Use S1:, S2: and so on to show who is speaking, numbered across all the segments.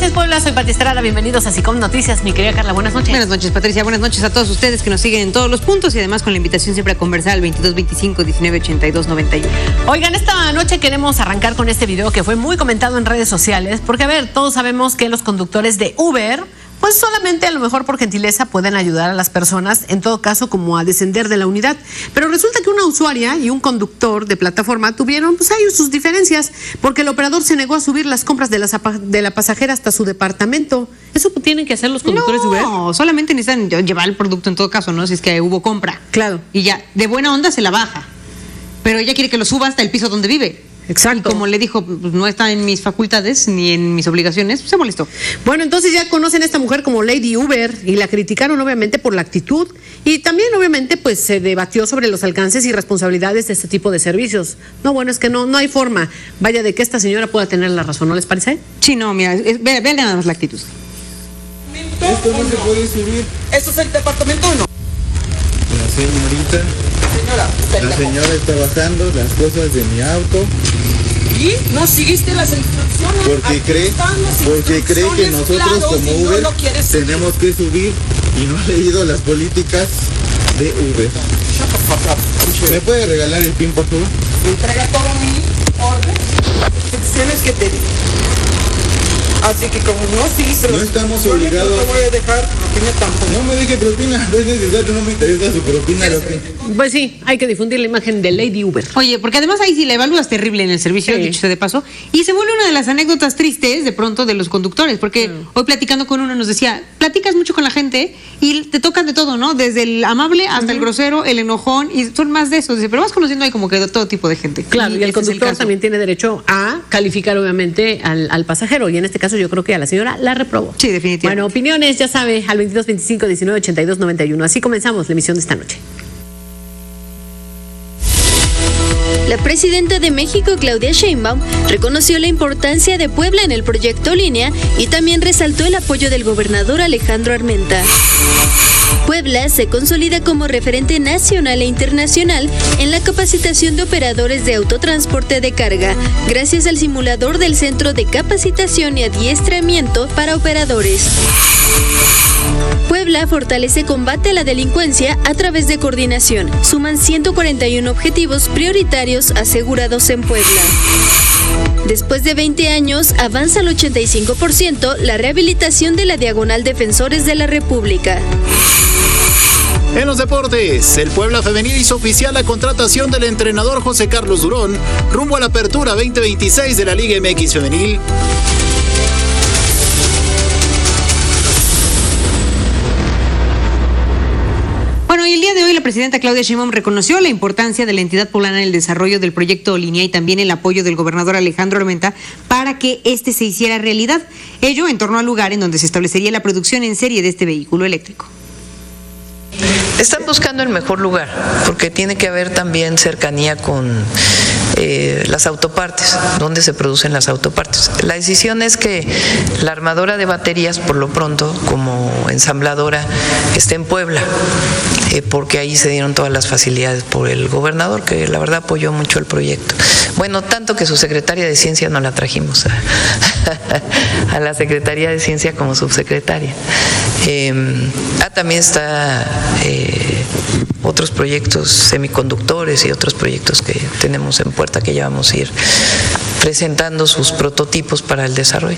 S1: noches, Puebla. Soy Pati Estrada. Bienvenidos a SICOM Noticias. Mi querida Carla, buenas noches.
S2: Buenas noches, Patricia. Buenas noches a todos ustedes que nos siguen en todos los puntos y además con la invitación siempre a conversar al 2225-1982-91.
S1: Oigan, esta noche queremos arrancar con este video que fue muy comentado en redes sociales, porque, a ver, todos sabemos que los conductores de Uber, pues solamente a lo mejor por gentileza pueden ayudar a las personas, en todo caso como a descender de la unidad. Pero resulta que una usuaria y un conductor de plataforma tuvieron pues ahí sus diferencias, porque el operador se negó a subir las compras de la pasajera hasta su departamento. ¿Eso tienen que hacer los conductores de Uber?
S2: No, solamente necesitan llevar el producto en todo caso, ¿no? Si es que hubo compra.
S1: Claro.
S2: Y ya, de buena onda se la baja. Pero ella quiere que lo suba hasta el piso donde vive.
S1: Exacto.
S2: Y como le dijo, pues, no está en mis facultades ni en mis obligaciones, se molestó.
S1: Bueno, entonces ya conocen a esta mujer como Lady Uber y la criticaron obviamente por la actitud y también obviamente pues se debatió sobre los alcances y responsabilidades de este tipo de servicios. No, bueno, es que no hay forma, vaya, de que esta señora pueda tener la razón, ¿no les parece?
S2: Sí, no, mira, vean nada más la actitud.
S3: Esto no se puede subir.
S4: ¿Esto es el departamento o no?
S3: La señora está bajando las cosas de mi auto.
S4: ¿Y no seguiste las instrucciones?
S3: Porque cree que nosotros
S4: claro,
S3: como
S4: si
S3: Uber
S4: no
S3: tenemos que subir y no ha leído las políticas de Uber. ¿Me puede regalar el PIN, por favor?
S4: Entrega todo mi orden. Instrucciones que te di. Así que como no seguiste
S3: No estamos obligados.
S4: No te voy a dejar propina tampoco.
S3: No me deje propina, no es necesario, no me interesa su propina.
S1: Pues sí, hay que difundir la imagen de Lady Uber.
S2: Oye, porque además ahí sí la evalúas terrible en el servicio,
S1: Sí.
S2: dicho sea de paso, y se vuelve una de las anécdotas tristes de pronto de los conductores, porque hoy platicando con uno nos decía, platicas mucho con la gente y te tocan de todo, ¿no? Desde el amable hasta el grosero, el enojón, y son más de esos. Dice, pero vas conociendo ahí como que de todo tipo de gente.
S1: Claro, y el
S2: ese es
S1: conductor
S2: caso.
S1: también tiene derecho a calificar obviamente al pasajero y en este caso yo creo que a la señora la reprobó.
S2: Sí, definitivamente.
S1: Bueno, opiniones, ya sabe, al 2225-1982-91. Así comenzamos la emisión de esta noche.
S5: La presidenta de México, Claudia Sheinbaum, reconoció la importancia de Puebla en el proyecto Línea y también resaltó el apoyo del gobernador Alejandro Armenta. Puebla se consolida como referente nacional e internacional en la capacitación de operadores de autotransporte de carga, gracias al simulador del Centro de Capacitación y Adiestramiento para Operadores. Puebla fortalece combate a la delincuencia a través de coordinación. Suman 141 objetivos prioritarios asegurados en Puebla. Después de 20 años, avanza al 85% la rehabilitación de la Diagonal Defensores de la República.
S6: En los deportes, el Puebla Femenil hizo oficial la contratación del entrenador José Carlos Durón rumbo a la apertura 2026 de la Liga MX Femenil.
S2: Bueno, y el día de hoy la presidenta Claudia Sheinbaum reconoció la importancia de la entidad poblana en el desarrollo del proyecto Línea y también el apoyo del gobernador Alejandro Armenta para que este se hiciera realidad. Ello en torno al lugar en donde se establecería la producción en serie de este vehículo eléctrico.
S7: Están buscando el mejor lugar, porque tiene que haber también cercanía con las autopartes, donde se producen las autopartes. La decisión es que la armadora de baterías, por lo pronto, como ensambladora, esté en Puebla, porque ahí se dieron todas las facilidades por el gobernador, que la verdad apoyó mucho el proyecto. Bueno, tanto que su secretaria de Ciencia no la trajimos a la Secretaría de Ciencia como subsecretaria. También está otros proyectos semiconductores y otros proyectos que tenemos en puerta que ya vamos a ir presentando sus prototipos para el desarrollo.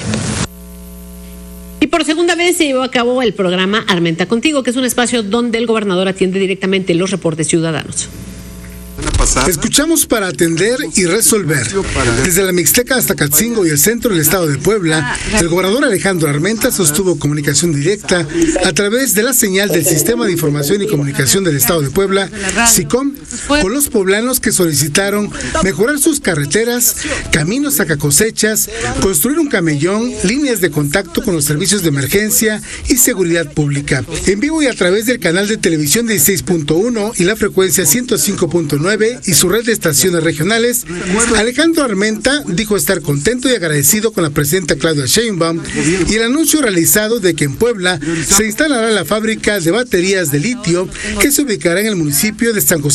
S1: Y por segunda vez se llevó a cabo el programa Armenta Contigo, que es un espacio donde el gobernador atiende directamente los reportes ciudadanos.
S8: Escuchamos para atender y resolver. Desde la Mixteca hasta Catzingo y el centro del estado de Puebla, el gobernador Alejandro Armenta sostuvo comunicación directa a través de la señal del Sistema de Información y Comunicación del estado de Puebla, SICOM, con los poblanos que solicitaron mejorar sus carreteras, caminos sacacosechas, construir un camellón, líneas de contacto con los servicios de emergencia y seguridad pública. En vivo y a través del canal de televisión 16.1 y la frecuencia 105.9 y su red de estaciones regionales, Alejandro Armenta dijo estar contento y agradecido con la presidenta Claudia Sheinbaum y el anuncio realizado de que en Puebla se instalará la fábrica de baterías de litio que se ubicará en el municipio de San José